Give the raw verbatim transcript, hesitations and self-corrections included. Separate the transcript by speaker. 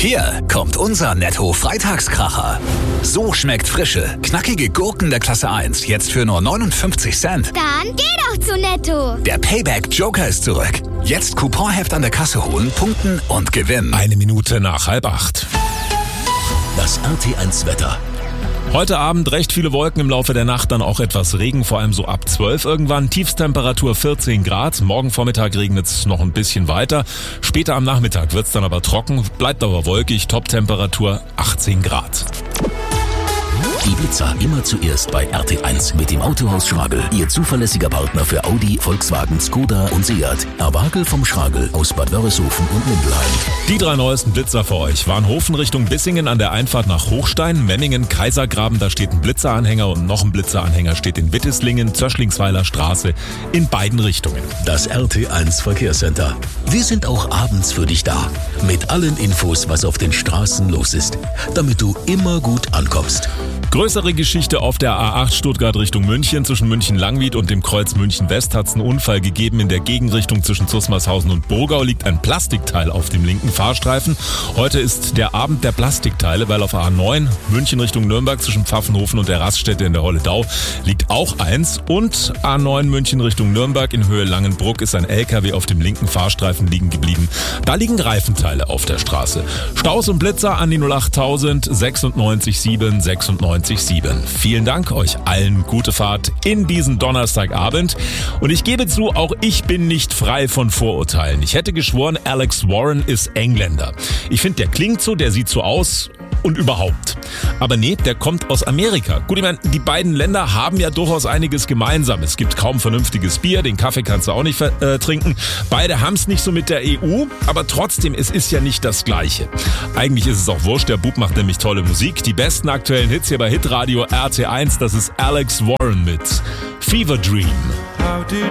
Speaker 1: Hier kommt unser Netto-Freitagskracher. So schmeckt frische, knackige Gurken der Klasse eins jetzt für nur neunundfünfzig Cent.
Speaker 2: Dann geh doch zu Netto.
Speaker 1: Der Payback-Joker ist zurück. Jetzt Couponheft an der Kasse holen, punkten und gewinnen.
Speaker 3: Eine Minute nach halb acht.
Speaker 4: Das R T eins Wetter.
Speaker 3: Heute Abend recht viele Wolken, im Laufe der Nacht dann auch etwas Regen, vor allem so ab zwölf irgendwann. Tiefstemperatur vierzehn Grad. Morgen Vormittag regnet es noch ein bisschen weiter. Später am Nachmittag wird es dann aber trocken, bleibt aber wolkig. Toptemperatur achtzehn Grad.
Speaker 4: Ibiza immer zuerst bei R T eins mit dem Autohaus Schragel. Ihr zuverlässiger Partner für Audi, Volkswagen, Skoda und Seat. Erwagel vom Schragel aus Bad Wörishofen und Mindelheim.
Speaker 3: Die drei neuesten Blitzer für euch. Warnhofen Richtung Bissingen an der Einfahrt nach Hochstein. Memmingen, Kaisergraben, da steht ein Blitzeranhänger und noch ein Blitzeranhänger steht in Wittislingen, Zöschlingsweiler Straße in beiden Richtungen.
Speaker 4: Das R T eins Verkehrscenter. Wir sind auch abends für dich da. Mit allen Infos, was auf den Straßen los ist. Damit du immer gut ankommst.
Speaker 3: Größere Geschichte auf der A acht Stuttgart Richtung München. Zwischen München-Langwied und dem Kreuz München-West hat es einen Unfall gegeben. In der Gegenrichtung zwischen Zusmarshausen und Burgau liegt ein Plastikteil auf dem linken Fahrstreifen. Heute ist der Abend der Plastikteile, weil auf A neun München Richtung Nürnberg zwischen Pfaffenhofen und der Raststätte in der Holledau liegt auch eins. Und A neun München Richtung Nürnberg in Höhe Langenbruck ist ein L K W auf dem linken Fahrstreifen liegen geblieben. Da liegen Reifenteile auf der Straße. Staus und Blitzer an die null acht null null sechsundneunzig sieben sechsundneunzig sieben. Vielen Dank euch allen, gute Fahrt in diesen Donnerstagabend. Und ich gebe zu, auch ich bin nicht frei von Vorurteilen. Ich hätte geschworen, Alex Warren ist Engländer. Ich finde, der klingt so, der sieht so aus und überhaupt. Aber nee, der kommt aus Amerika. Gut, ich meine, die beiden Länder haben ja durchaus einiges gemeinsam. Es gibt kaum vernünftiges Bier, den Kaffee kannst du auch nicht äh, trinken. Beide haben es nicht so mit der E U, aber trotzdem, es ist ja nicht das Gleiche. Eigentlich ist es auch wurscht, der Bub macht nämlich tolle Musik. Die besten aktuellen Hits hier bei Hitradio R T eins, das ist Alex Warren mit Fever Dream.
Speaker 5: How did